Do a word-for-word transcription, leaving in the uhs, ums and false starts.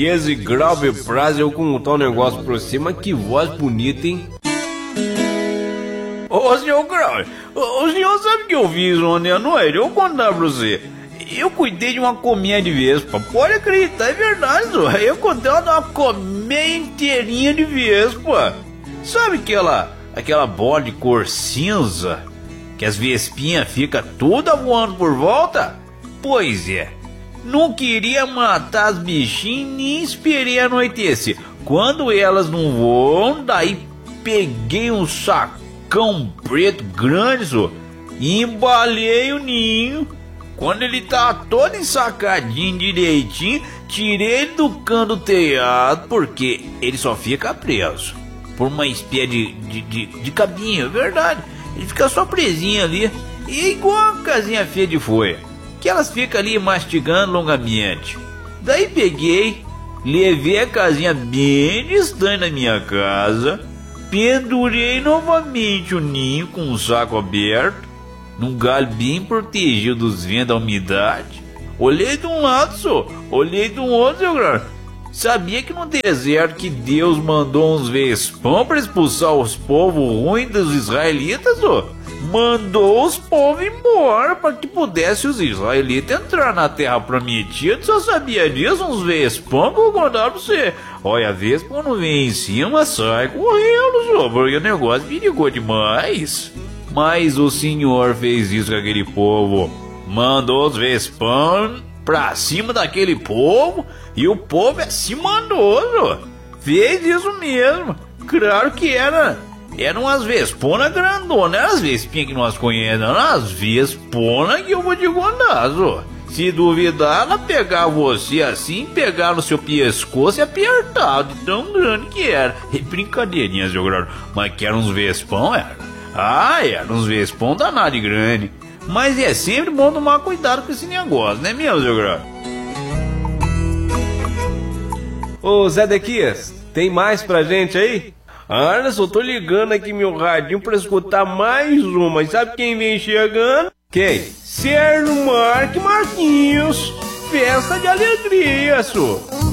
E esse Grauber Prazo, eu contar um negócio pra você, mas que voz bonita, hein? Ô, senhor Grauber, o senhor sabe o que eu fiz ontem à noite? Eu vou contar pra você. Eu cuidei de uma colmeia de vespa, pode acreditar, é verdade, só. Eu contei uma colmeia inteirinha de vespa. Sabe aquela, aquela bola de cor cinza, que as vespinhas ficam toda voando por volta? Pois é, não queria matar as bichinhas nem esperei anoitecer. Quando elas não voam, daí peguei um sacão preto grande, só, e embalei o ninho. Quando ele tá todo ensacadinho direitinho, tirei ele do cano do telhado, porque ele só fica preso por uma espécie de, de, de, de cabinho, é verdade. Ele fica só presinho ali, e é igual a casinha feia de folha, que elas ficam ali mastigando longamente. Daí peguei, levei a casinha bem distante da minha casa, pendurei novamente o ninho com um saco aberto, num galho bem protegido dos ventos da umidade. Olhei de um lado só, olhei de um outro, seu grande. Sabia que no deserto que Deus mandou uns vespão para expulsar os povos ruins dos israelitas, só? Mandou os povos embora para que pudesse os israelitas entrar na terra prometida. Só sabia disso, uns vespão que eu vou contar pra você. Olha, a vespa quando vem em cima sai correndo, só, porque o negócio perigou demais. Mas o senhor fez isso com aquele povo, mandou os vespão pra cima daquele povo, e o povo é se mandou, fez isso mesmo. Claro que era, eram as vesponas grandonas, eram as vespinhas que nós conhecemos, eram as vesponas que eu vou te contar, só. Se duvidar, ela pegar você assim, pegar no seu pescoço e apertar, de tão grande que era. E brincadeirinha, seu grande, mas que eram uns vespão, era. Ah, era uns vespão danado de grande. Mas é sempre bom tomar cuidado com esse negócio, né, meu, seu grande? Ô, Zé Dequias, tem mais pra gente aí? Olha, só tô ligando aqui meu radinho pra escutar mais uma. E sabe quem vem chegando? Quem? Sérgio Marques Marquinhos. Festa de alegria, só.